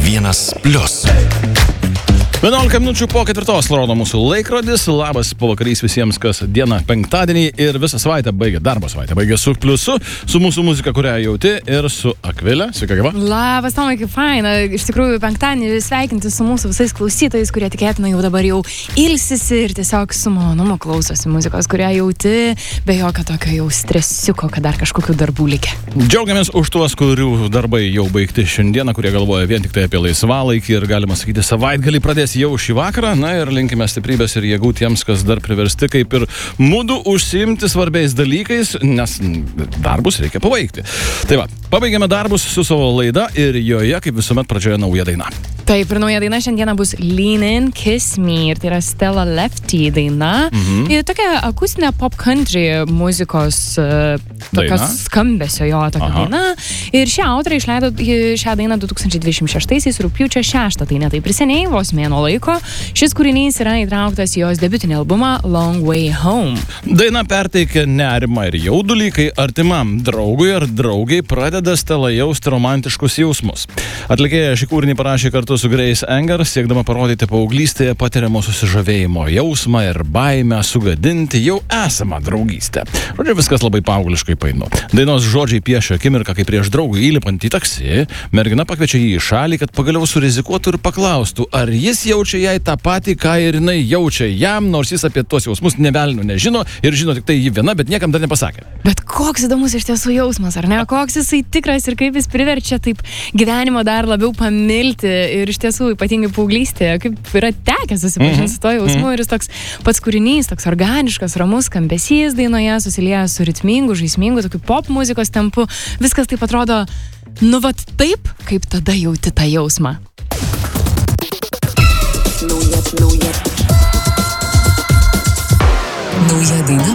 1+. 11 minučių po 4 rodo mūsų laikrodis. Labas pavakarys visiems, kas dieną penktadienį ir visą savaitę baigia, darbo savaitę baigia su Pliusu, su mūsų muzika, kurią jauti, ir su Akvile. Sveika, gyva. Labas, Tomai, kaip faina. Iš tikrųjų, penktadienį sveikinti su mūsų visais klausytojais, kurie tikėtina jau dabar jau ilsisi ir tiesiog su malonumu klausosi muzikos, kurią jauti, be jokio tokio jau stresiuko, kad dar kažkokių darbų likę. Džiaugiamės už tuos, kurių darbai jau baigti šiandieną, kurie galvoja vien tik tai apie laisvalaikį ir galima sakyti savaitgalį pradės jau šį vakarą, na ir linkime stiprybės ir jėgų tiems, kas dar priversti kaip ir mudu užsiimti svarbiais dalykais, nes darbus reikia pabaigti. Tai va, pabaigėme darbus su savo laida ir joje, kaip visuomet, pradžioje nauja daina. Taip, ir nauja daina šiandieną bus Lean In, Kiss Me, ir tai yra Stella Lefty daina. Ir tokia akustinė pop country muzikos tokios skambesio jo tokia daina. Ir šie autoriai išleido šią dainą 2026 rugpjūčio 6, tai ne taip ir seniai, vos mėnuo laiko. Šis kūrinys yra įtrauktas į jos debiutinį albumą Long Way Home. Daina perteikia nerimą ir jaudulį, kai artimam draugui ar draugiai pradeda Stella jausti romantiškus jausmus. Atlikėja šį kūrinį parašė kartu su Grace Anger, siekdama parodyti paauglystėje patiriamo susižavėjimo jausmą ir baimę sugadinti jau esamą draugystę. Žodžiu, viskas labai paaugliškai painu. Dainos žodžiai piešia akimirką, kai prieš draugų įlipant į taksi, mergina pakviečia jį į šalį, kad pagaliau surizikuotų ir paklaustų, ar jis jaučia jai tą patį, ką ir jinai jaučia jam, nors jis apie tuos jausmus nė velnio nežino ir žino tik tai jį viena, bet niekam dar nepasakė. Bet koks įdomus iš tiesų jausmas, ar ne? Koks jisai tikras ir kaip jis priverčia taip gyvenimo dar labiau pamilti ir iš tiesų ypatingai paauglystėje, kaip yra tekę susipažinti su to jausmu ir jis toks pats kūrinys, toks organiškas, ramus skambesys dainoje, susilieja su ritmingu, žaismingu, tokiu pop muzikos tempu. Viskas taip atrodo, nu vat taip, kaip tada jauti tą jausmą. Nauja daina